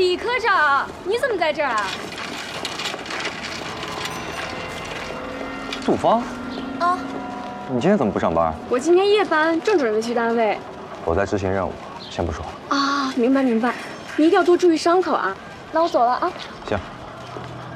李科长，你怎么在这儿啊？ 杜芳。 啊。 你今天怎么不上班？ 我今天夜班，正准备去单位。 我在执行任务，先不说了。 啊，明白明白，你一定要多注意伤口啊。那我走了啊。 行。